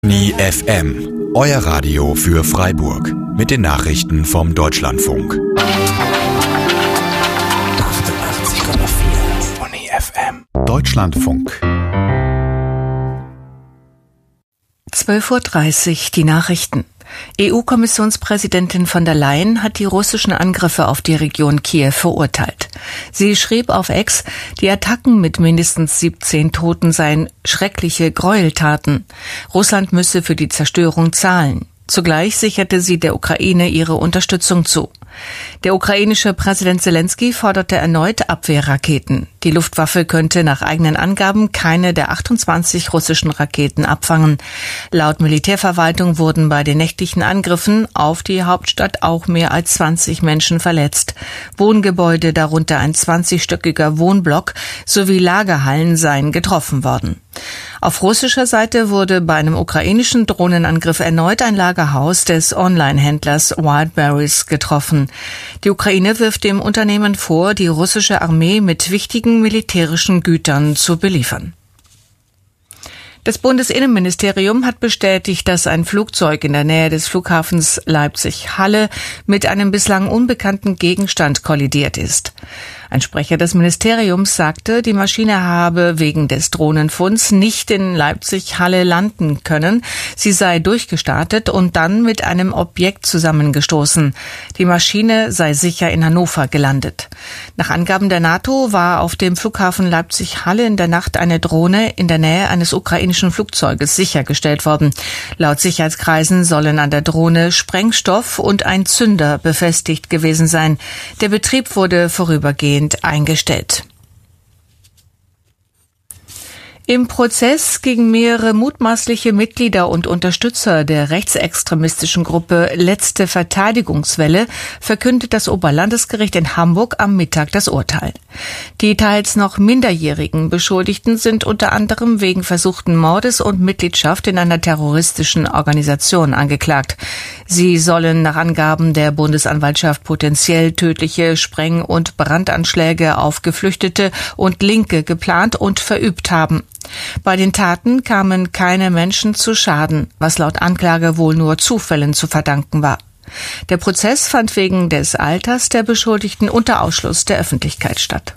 Company FM, euer Radio für Freiburg mit den Nachrichten vom Deutschlandfunk. 88,4 Company FM. Deutschlandfunk. 12:30 Uhr, die Nachrichten. EU-Kommissionspräsidentin von der Leyen hat die russischen Angriffe auf die Region Kiew verurteilt. Sie schrieb auf X, die Attacken mit mindestens 17 Toten seien schreckliche Gräueltaten. Russland müsse für die Zerstörung zahlen. Zugleich sicherte sie der Ukraine ihre Unterstützung zu. Der ukrainische Präsident Zelensky forderte erneut Abwehrraketen. Die Luftwaffe könnte nach eigenen Angaben keine der 28 russischen Raketen abfangen. Laut Militärverwaltung wurden bei den nächtlichen Angriffen auf die Hauptstadt auch mehr als 20 Menschen verletzt. Wohngebäude, darunter ein 20-stöckiger Wohnblock, sowie Lagerhallen seien getroffen worden. Auf russischer Seite wurde bei einem ukrainischen Drohnenangriff erneut ein Lagerhaus des Online-Händlers Wildberries getroffen. Die Ukraine wirft dem Unternehmen vor, die russische Armee mit wichtigen militärischen Gütern zu beliefern. Das Bundesinnenministerium hat bestätigt, dass ein Flugzeug in der Nähe des Flughafens Leipzig-Halle mit einem bislang unbekannten Gegenstand kollidiert ist. Ein Sprecher des Ministeriums sagte, die Maschine habe wegen des Drohnenfunds nicht in Leipzig-Halle landen können. Sie sei durchgestartet und dann mit einem Objekt zusammengestoßen. Die Maschine sei sicher in Hannover gelandet. Nach Angaben der NATO war auf dem Flughafen Leipzig-Halle in der Nacht eine Drohne in der Nähe eines ukrainischen Flugzeuges sichergestellt worden. Laut Sicherheitskreisen sollen an der Drohne Sprengstoff und ein Zünder befestigt gewesen sein. Der Betrieb wurde vorübergehend eingestellt. Im Prozess gegen mehrere mutmaßliche Mitglieder und Unterstützer der rechtsextremistischen Gruppe Letzte Verteidigungswelle verkündet das Oberlandesgericht in Hamburg am Mittag das Urteil. Die teils noch minderjährigen Beschuldigten sind unter anderem wegen versuchten Mordes und Mitgliedschaft in einer terroristischen Organisation angeklagt. Sie sollen nach Angaben der Bundesanwaltschaft potenziell tödliche Spreng- und Brandanschläge auf Geflüchtete und Linke geplant und verübt haben. Bei den Taten kamen keine Menschen zu Schaden, was laut Anklage wohl nur Zufällen zu verdanken war. Der Prozess fand wegen des Alters der Beschuldigten unter Ausschluss der Öffentlichkeit statt.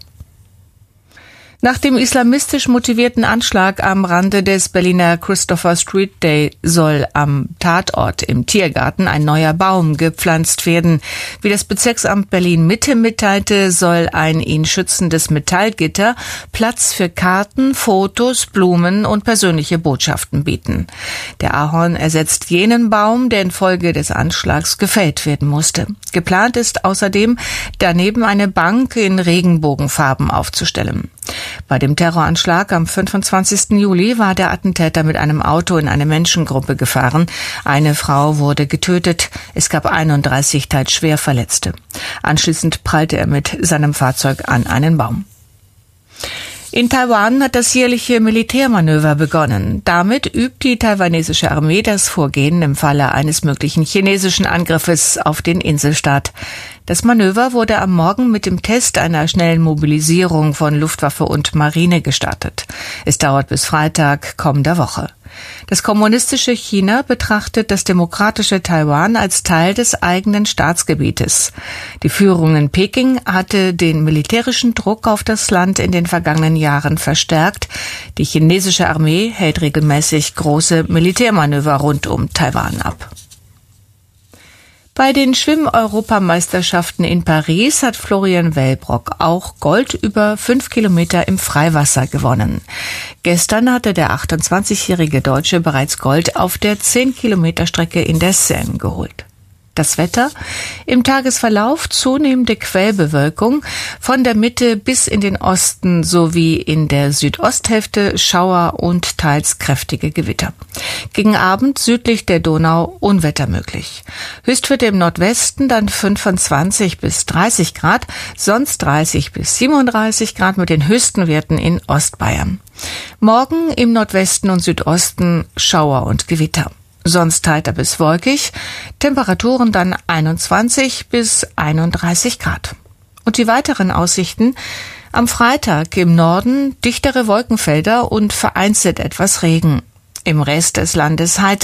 Nach dem islamistisch motivierten Anschlag am Rande des Berliner Christopher Street Day soll am Tatort im Tiergarten ein neuer Baum gepflanzt werden. Wie das Bezirksamt Berlin-Mitte mitteilte, soll ein ihn schützendes Metallgitter Platz für Karten, Fotos, Blumen und persönliche Botschaften bieten. Der Ahorn ersetzt jenen Baum, der infolge des Anschlags gefällt werden musste. Geplant ist außerdem, daneben eine Bank in Regenbogenfarben aufzustellen. Bei dem Terroranschlag am 25. Juli war der Attentäter mit einem Auto in eine Menschengruppe gefahren. Eine Frau wurde getötet. Es gab 31 teils schwer Verletzte. Anschließend prallte er mit seinem Fahrzeug an einen Baum. In Taiwan hat das jährliche Militärmanöver begonnen. Damit übt die taiwanesische Armee das Vorgehen im Falle eines möglichen chinesischen Angriffes auf den Inselstaat. Das Manöver wurde am Morgen mit dem Test einer schnellen Mobilisierung von Luftwaffe und Marine gestartet. Es dauert bis Freitag kommender Woche. Das kommunistische China betrachtet das demokratische Taiwan als Teil des eigenen Staatsgebietes. Die Führung in Peking hatte den militärischen Druck auf das Land in den vergangenen Jahren verstärkt. Die chinesische Armee hält regelmäßig große Militärmanöver rund um Taiwan ab. Bei den Schwimm-Europameisterschaften in Paris hat Florian Wellbrock auch Gold über 5 Kilometer im Freiwasser gewonnen. Gestern hatte der 28-jährige Deutsche bereits Gold auf der 10-Kilometer-Strecke in der Seine geholt. Das Wetter: im Tagesverlauf zunehmende Quellbewölkung, von der Mitte bis in den Osten sowie in der Südosthälfte Schauer und teils kräftige Gewitter. Gegen Abend südlich der Donau Unwetter möglich. Höchstwerte im Nordwesten dann 25 bis 30 Grad, sonst 30 bis 37 Grad mit den höchsten Werten in Ostbayern. Morgen im Nordwesten und Südosten Schauer und Gewitter. Sonst heiter bis wolkig, Temperaturen dann 21 bis 31 Grad. Und die weiteren Aussichten: am Freitag im Norden dichtere Wolkenfelder und vereinzelt etwas Regen. Im Rest des Landes